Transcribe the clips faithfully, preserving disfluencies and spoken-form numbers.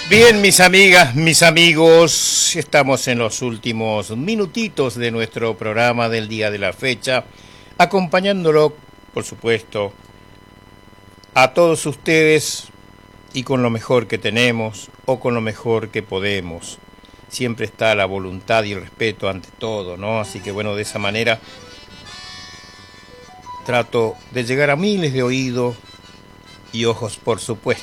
Bien, mis amigas, mis amigos, estamos en los últimos minutitos de nuestro programa del día de la fecha, acompañándolo, por supuesto, a todos ustedes y con lo mejor que tenemos o con lo mejor que podemos. Siempre está la voluntad y el respeto ante todo, ¿no? Así que bueno, de esa manera trato de llegar a miles de oídos y ojos, por supuesto.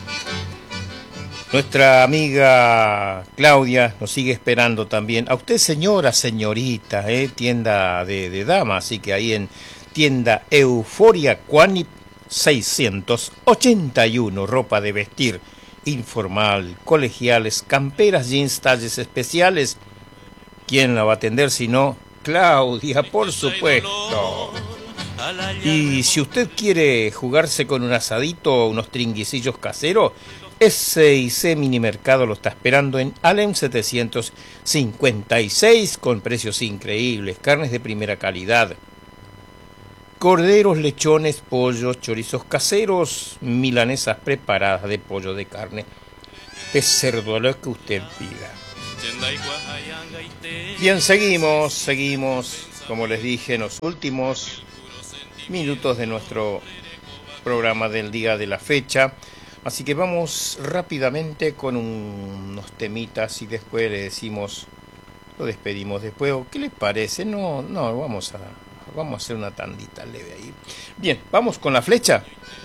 Nuestra amiga Claudia nos sigue esperando también. A usted, señora, señorita, ¿eh? Tienda de, de dama, así que ahí en tienda Euforia Cuanip seiscientos ochenta y uno, ropa de vestir informal, colegiales, camperas, jeans, talles especiales. ¿Quién la va a atender si no Claudia, por supuesto? Y si usted quiere jugarse con un asadito o unos tringuicillos caseros, S y C Minimercado lo está esperando en Alem setecientos cincuenta y seis con precios increíbles, carnes de primera calidad, corderos, lechones, pollos, chorizos caseros, milanesas preparadas de pollo, de carne, de cerdo, lo que usted pida. Bien, seguimos, seguimos, como les dije, en los últimos minutos de nuestro programa del día de la fecha. Así que vamos rápidamente con un, unos temitas y después le decimos, lo despedimos después. ¿Qué les parece? No, no, vamos a, vamos a hacer una tandita leve ahí. Bien, vamos con la flecha.